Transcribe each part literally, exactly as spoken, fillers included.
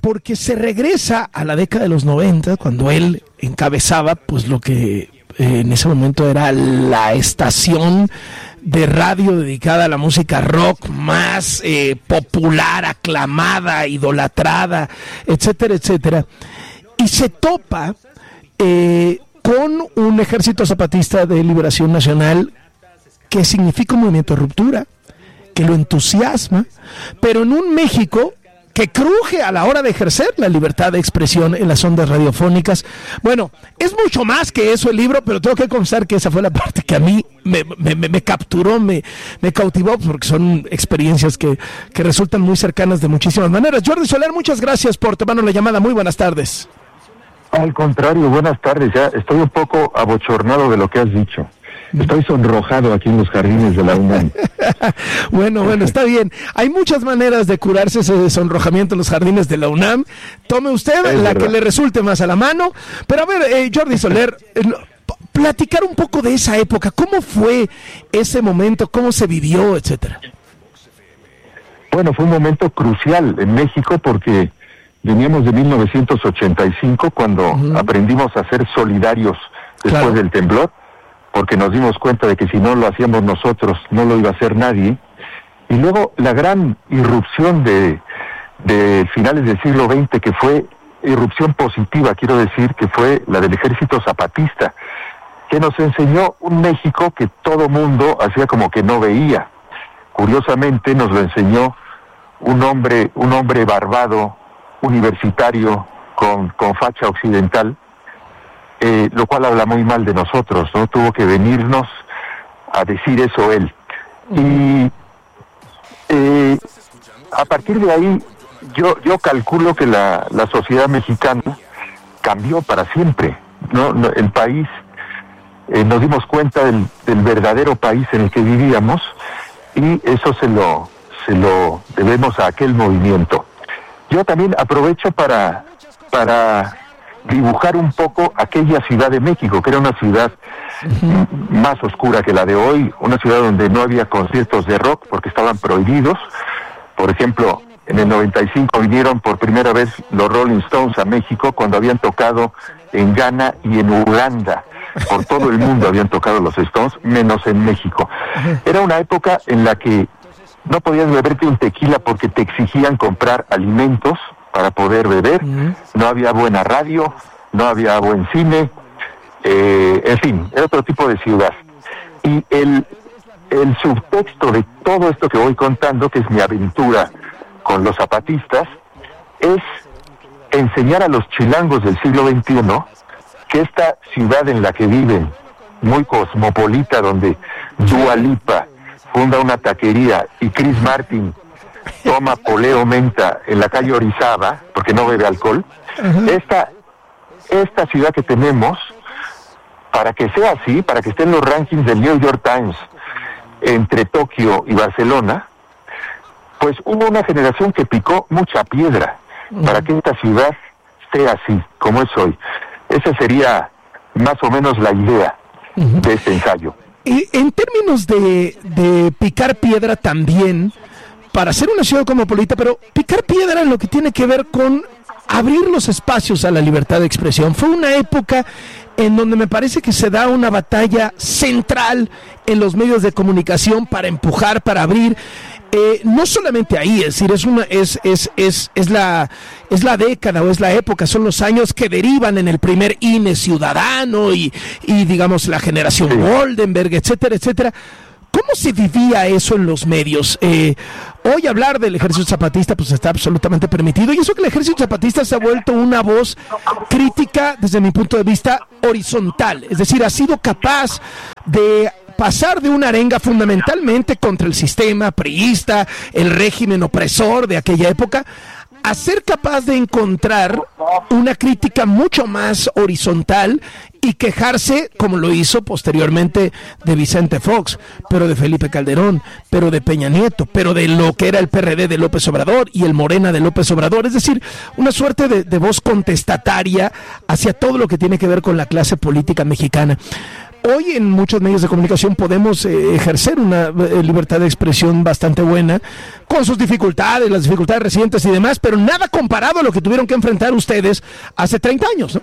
porque se regresa a la década de los noventa, cuando él encabezaba pues lo que eh, en ese momento era la estación de radio dedicada a la música rock más eh, popular, aclamada, idolatrada, etcétera, etcétera, y se topa eh, con un Ejército Zapatista de Liberación Nacional que significa un movimiento de ruptura, que lo entusiasma, pero en un México que cruje a la hora de ejercer la libertad de expresión en las ondas radiofónicas. Bueno, es mucho más que eso el libro, pero tengo que confesar que esa fue la parte que a mí me, me, me, me capturó, me, me cautivó, porque son experiencias que, que resultan muy cercanas de muchísimas maneras. Jordi Soler, muchas gracias por tomarnos la llamada. Muy buenas tardes. Al contrario, buenas tardes. Ya estoy un poco abochornado de lo que has dicho. Estoy sonrojado aquí en los jardines de la UNAM. Bueno, bueno, está bien. Hay muchas maneras de curarse ese sonrojamiento en los jardines de la UNAM. Tome usted es la verdad. Que le resulte más a la mano. Pero a ver, eh, Jordi Soler, eh, platicar un poco de esa época. ¿Cómo fue ese momento? ¿Cómo se vivió, etcétera? Bueno, fue un momento crucial en México porque veníamos de mil novecientos ochenta y cinco, cuando uh-huh. aprendimos a ser solidarios después claro. del temblor, porque nos dimos cuenta de que si no lo hacíamos nosotros, no lo iba a hacer nadie. Y luego la gran irrupción de, de finales del siglo veinte, que fue irrupción positiva, quiero decir, que fue la del Ejército Zapatista, que nos enseñó un México que todo mundo hacía como que no veía. Curiosamente nos lo enseñó un hombre, un hombre barbado, universitario, con, con facha occidental, Eh, lo cual habla muy mal de nosotros, ¿no? Tuvo que venirnos a decir eso él. Y eh, a partir de ahí, yo yo calculo que la, la sociedad mexicana cambió para siempre, ¿no? El país, eh, nos dimos cuenta del, del verdadero país en el que vivíamos, y eso se lo, se lo debemos a aquel movimiento. Yo también aprovecho para... para dibujar un poco aquella Ciudad de México, que era una ciudad uh-huh. más oscura que la de hoy, una ciudad donde no había conciertos de rock porque estaban prohibidos. Por ejemplo, en el noventa y cinco vinieron por primera vez los Rolling Stones a México, cuando habían tocado en Ghana y en Uganda. Por todo el mundo habían tocado los Stones, menos en México. Era una época en la que no podías beberte un tequila porque te exigían comprar alimentos para poder beber, uh-huh. no había buena radio, no había buen cine, eh, en fin, era otro tipo de ciudad. Y el, el subtexto de todo esto que voy contando, que es mi aventura con los zapatistas, es enseñar a los chilangos del siglo veintiuno que esta ciudad en la que viven, muy cosmopolita, donde Dua Lipa funda una taquería y Chris Martin toma poleo menta en la calle Orizaba, porque no bebe alcohol, uh-huh. esta, esta ciudad que tenemos, para que sea así, para que esté en los rankings del New York Times, entre Tokio y Barcelona, pues hubo una generación que picó mucha piedra, uh-huh. para que esta ciudad sea así, como es hoy. Esa sería más o menos la idea uh-huh. de este ensayo. Y en términos de, de picar piedra también, para ser una ciudad cosmopolita, pero picar piedra en lo que tiene que ver con abrir los espacios a la libertad de expresión. Fue una época en donde me parece que se da una batalla central en los medios de comunicación para empujar, para abrir, eh, no solamente ahí, es decir, es una, es, es, es, es la, es la década o es la época, son los años que derivan en el primer I N E ciudadano y, y digamos la generación sí. Goldenberg, etcétera, etcétera. ¿Cómo se vivía eso en los medios? Eh, hoy hablar del Ejército Zapatista pues está absolutamente permitido, y eso que el Ejército Zapatista se ha vuelto una voz crítica desde mi punto de vista horizontal, es decir, ha sido capaz de pasar de una arenga fundamentalmente contra el sistema priista, el régimen opresor de aquella época, a ser capaz de encontrar una crítica mucho más horizontal y quejarse, como lo hizo posteriormente, de Vicente Fox, pero de Felipe Calderón, pero de Peña Nieto, pero de lo que era el P R D de López Obrador y el Morena de López Obrador, es decir, una suerte de, de voz contestataria hacia todo lo que tiene que ver con la clase política mexicana. hoy en muchos medios de comunicación podemos eh, ejercer una eh, libertad de expresión bastante buena, con sus dificultades, las dificultades recientes y demás, pero nada comparado a lo que tuvieron que enfrentar ustedes hace treinta años, ¿no?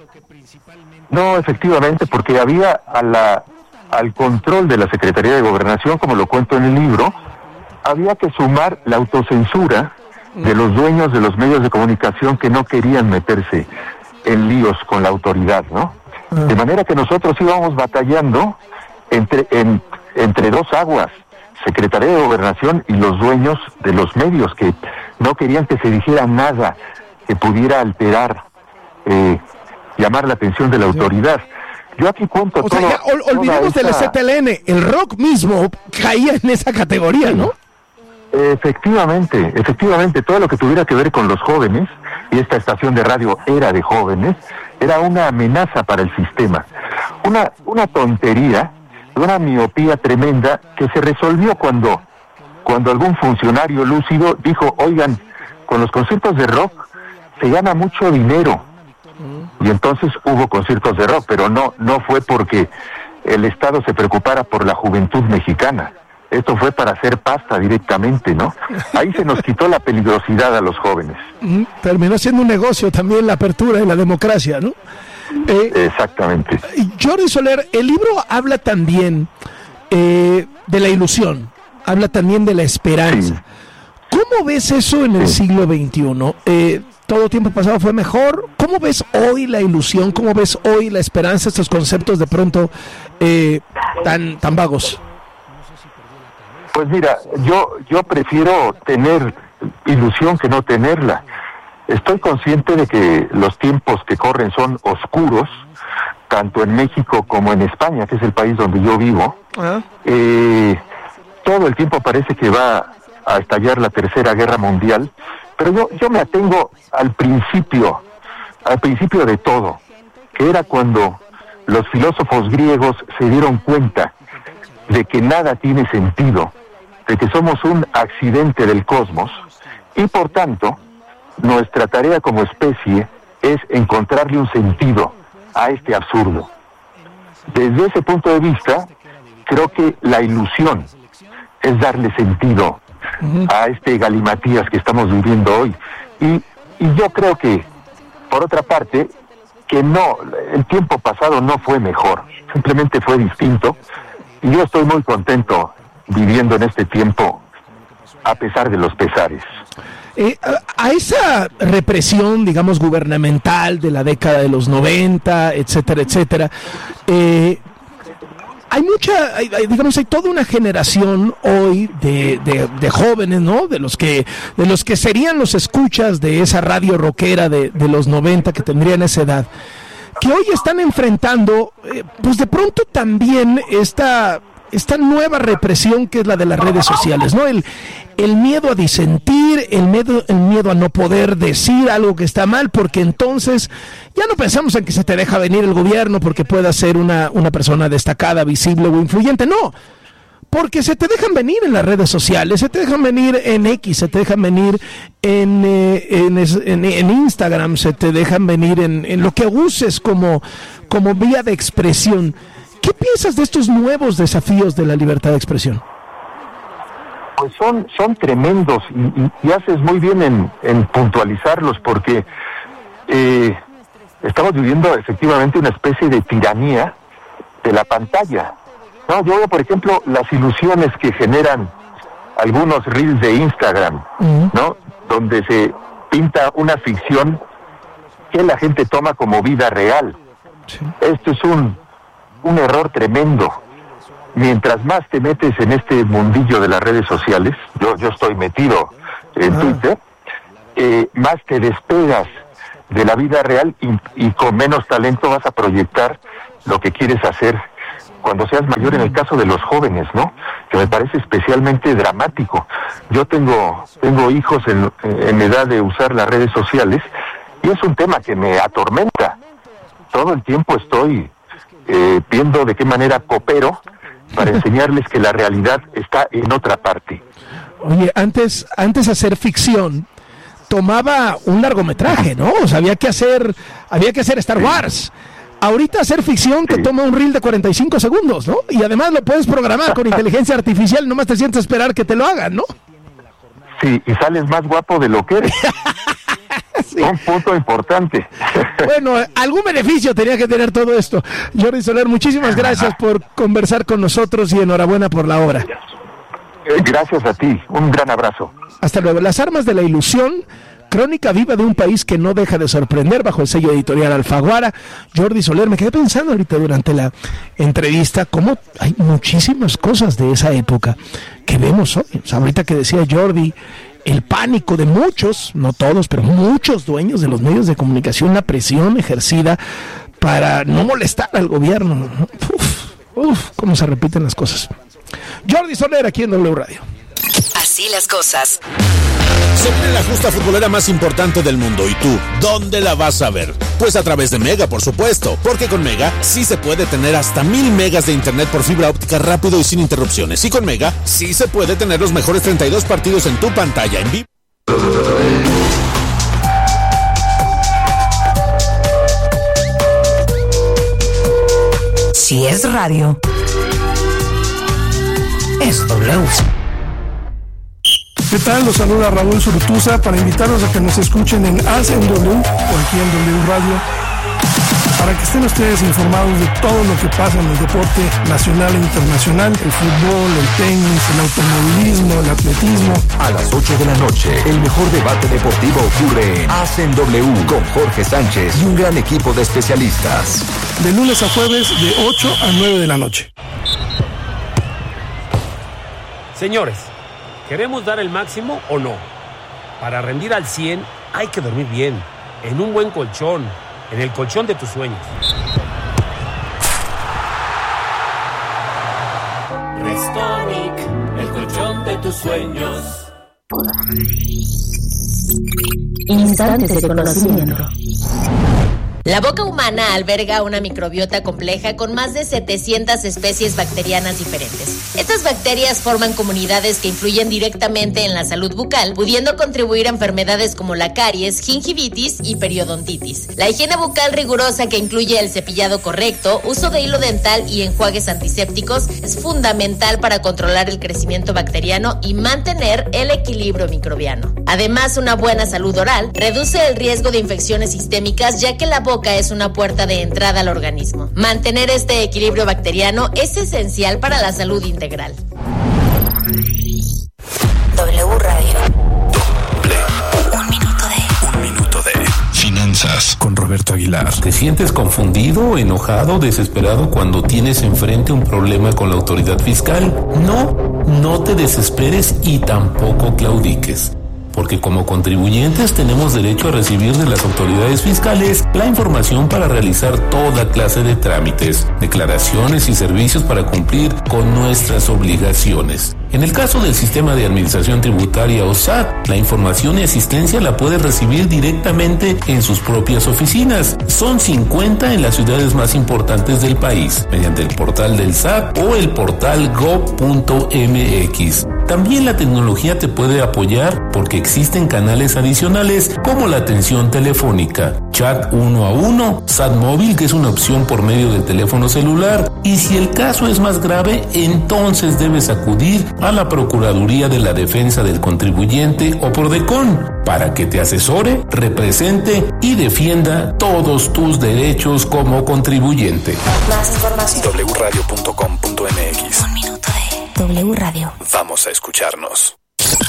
No, efectivamente, porque había a la, al control de la Secretaría de Gobernación, como lo cuento en el libro, había que sumar la autocensura de los dueños de los medios de comunicación que no querían meterse en líos con la autoridad, ¿no? De manera que nosotros íbamos batallando entre, en, entre dos aguas, Secretaría de Gobernación y los dueños de los medios, que no querían que se dijera nada que pudiera alterar, eh, llamar la atención de la autoridad. Yo aquí cuento o todo... sea, ya, ol, olvidemos esta... del Z L N, el rock mismo caía en esa categoría, ¿no? Efectivamente, efectivamente, todo lo que tuviera que ver con los jóvenes, y esta estación de radio era de jóvenes, era una amenaza para el sistema. Una, una tontería, una miopía tremenda que se resolvió cuando, cuando algún funcionario lúcido dijo, oigan, con los conciertos de rock se gana mucho dinero. Y entonces hubo conciertos de rock, pero no, no fue porque el Estado se preocupara por la juventud mexicana. Esto fue para hacer pasta directamente, ¿no? Ahí se nos quitó la peligrosidad a los jóvenes. Terminó siendo un negocio también la apertura y la democracia, ¿no? Eh, Exactamente. Jordi Soler, el libro habla también eh, de la ilusión, habla también de la esperanza. Sí. ¿Cómo ves eso en el sí. siglo veintiuno? Eh, ¿Todo tiempo pasado fue mejor? ¿Cómo ves hoy la ilusión? ¿Cómo ves hoy la esperanza? Estos conceptos de pronto eh, tan, tan vagos. Pues mira, yo yo prefiero tener ilusión que no tenerla. Estoy consciente de que los tiempos que corren son oscuros, tanto en México como en España, que es el país donde yo vivo. Uh-huh. Eh, todo el tiempo parece que va a estallar la Tercera Guerra Mundial, pero yo yo me atengo al principio, al principio de todo, que era cuando los filósofos griegos se dieron cuenta de que nada tiene sentido, de que somos un accidente del cosmos, y por tanto, nuestra tarea como especie es encontrarle un sentido a este absurdo. Desde ese punto de vista, creo que la ilusión es darle sentido a este galimatías que estamos viviendo hoy. Y, y yo creo que, por otra parte, que no, el tiempo pasado no fue mejor, simplemente fue distinto, y yo estoy muy contento viviendo en este tiempo a pesar de los pesares. Eh, a, a esa represión, digamos, gubernamental de la década de los noventa, etcétera, etcétera, eh, hay mucha, hay, hay, digamos, hay toda una generación hoy de, de, de jóvenes, ¿no? De los que, de los que serían los escuchas de esa radio rockera de, de los noventa, que tendrían esa edad, que hoy están enfrentando, eh, pues de pronto también esta esta nueva represión que es la de las redes sociales, ¿no? El, el miedo a disentir, el miedo, el miedo a no poder decir algo que está mal, porque entonces ya no pensamos en que se te deja venir el gobierno porque pueda ser una, una persona destacada, visible o influyente, no, porque se te dejan venir en las redes sociales, se te dejan venir en X, se te dejan venir en, eh, en, en, en Instagram, se te dejan venir en, en lo que uses como, como vía de expresión. ¿Qué piensas de estos nuevos desafíos de la libertad de expresión? Pues son son tremendos y, y, y haces muy bien en, en puntualizarlos, porque eh, estamos viviendo efectivamente una especie de tiranía de la pantalla. No, yo veo, por ejemplo, las ilusiones que generan algunos reels de Instagram, uh-huh. ¿no? Donde se pinta una ficción que la gente toma como vida real. Sí. Esto es un un error tremendo. Mientras más te metes en este mundillo de las redes sociales, yo yo estoy metido en ah. Twitter, eh, más te despegas de la vida real y, y con menos talento vas a proyectar lo que quieres hacer cuando seas mayor, en el caso de los jóvenes, ¿no? Que me parece especialmente dramático. Yo tengo tengo hijos en, en edad de usar las redes sociales y es un tema que me atormenta. Todo el tiempo estoy Eh, viendo de qué manera coopero para enseñarles que la realidad está en otra parte. Oye, antes antes hacer ficción tomaba un largometraje, ¿no? O sea, había que hacer había que hacer Star Wars. Ahorita hacer ficción sí. te toma un reel de cuarenta y cinco segundos, ¿no? Y además lo puedes programar con inteligencia artificial, nomás te sientes a esperar que te lo hagan, ¿no? Sí, y sales más guapo de lo que eres. Sí. Un punto importante. Bueno, algún beneficio tenía que tener todo esto. Jordi Soler, muchísimas gracias por conversar con nosotros y enhorabuena por la obra. Gracias a ti, un gran abrazo. Hasta luego. Las armas de la ilusión, crónica viva de un país que no deja de sorprender, bajo el sello editorial Alfaguara. Jordi Soler, me quedé pensando ahorita durante la entrevista cómo hay muchísimas cosas de esa época que vemos hoy. O sea, ahorita que decía Jordi, el pánico de muchos, no todos, pero muchos dueños de los medios de comunicación, la presión ejercida para no molestar al gobierno. Uf, uf, cómo se repiten las cosas. Jordi Soler, aquí en W Radio. Así las cosas. Se viene la justa futbolera más importante del mundo. ¿Y tú, dónde la vas a ver? Pues a través de Mega, por supuesto. Porque con Mega sí se puede tener hasta mil megas de internet por fibra óptica rápido y sin interrupciones. Y con Mega sí se puede tener los mejores treinta y dos partidos en tu pantalla en vivo. Si es radio, es W. ¿Qué tal? Los saluda Raúl Zurutuza para invitarlos a que nos escuchen en Hacen W o aquí en W Radio, para que estén ustedes informados de todo lo que pasa en el deporte nacional e internacional, el fútbol, el tenis, el automovilismo, el atletismo. A las ocho de la noche, el mejor debate deportivo ocurre en Hacen W con Jorge Sánchez y un gran equipo de especialistas. De lunes a jueves, de ocho a nueve de la noche. Señores, ¿queremos dar el máximo o no? Para rendir al cien hay que dormir bien, en un buen colchón, en el colchón de tus sueños. Restonic, el colchón de tus sueños. Instantes de conocimiento. La boca humana alberga una microbiota compleja con más de setecientas especies bacterianas diferentes. Estas bacterias forman comunidades que influyen directamente en la salud bucal, pudiendo contribuir a enfermedades como la caries, gingivitis y periodontitis. La higiene bucal rigurosa, que incluye el cepillado correcto, uso de hilo dental y enjuagues antisépticos, es fundamental para controlar el crecimiento bacteriano y mantener el equilibrio microbiano. Además, una buena salud oral reduce el riesgo de infecciones sistémicas, ya que la boca es una puerta de entrada al organismo. Mantener este equilibrio bacteriano es esencial para la salud integral. W Radio. Un minuto de... Un minuto de... Finanzas con Roberto Aguilar. ¿Te sientes confundido, enojado, desesperado cuando tienes enfrente un problema con la autoridad fiscal? No, no te desesperes y tampoco claudiques. Porque como contribuyentes tenemos derecho a recibir de las autoridades fiscales la información para realizar toda clase de trámites, declaraciones y servicios para cumplir con nuestras obligaciones. En el caso del Sistema de Administración Tributaria o S A T, la información y asistencia la puedes recibir directamente en sus propias oficinas. Son cincuenta en las ciudades más importantes del país, mediante el portal del S A T o el portal gob punto m x. También la tecnología te puede apoyar porque existen canales adicionales como la atención telefónica, chat uno a uno, S A T móvil, que es una opción por medio del teléfono celular, y si el caso es más grave, entonces debes acudir a la Procuraduría de la Defensa del Contribuyente o Prodecon para que te asesore, represente y defienda todos tus derechos como contribuyente. Más información. doble u radio punto com punto m x. Un minuto de W Radio. Vamos a escucharnos.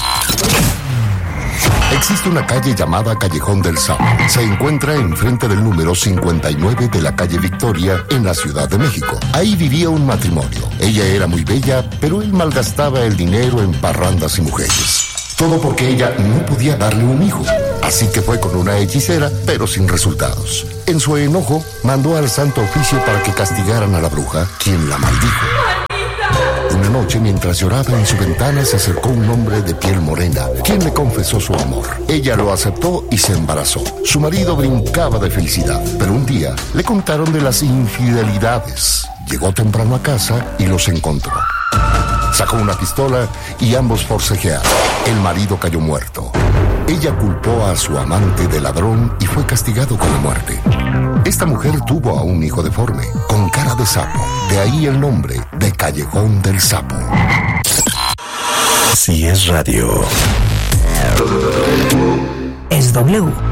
Existe una calle llamada Callejón del Sapo. Se encuentra enfrente del número cincuenta y nueve de la calle Victoria, en la Ciudad de México. Ahí vivía un matrimonio. Ella era muy bella, pero él malgastaba el dinero en parrandas y mujeres. Todo porque ella no podía darle un hijo. Así que fue con una hechicera, pero sin resultados. En su enojo, mandó al Santo Oficio para que castigaran a la bruja, quien la maldijo. Una noche, mientras lloraba en su ventana, se acercó un hombre de piel morena, quien le confesó su amor. Ella lo aceptó y se embarazó. Su marido brincaba de felicidad, pero un día le contaron de las infidelidades. Llegó temprano a casa y los encontró. Sacó una pistola y ambos forcejearon. El marido cayó muerto. Ella culpó a su amante de ladrón y fue castigado con la muerte. Esta mujer tuvo a un hijo deforme, con cara de sapo. De ahí el nombre de Callejón del Sapo. Si es radio. Es W.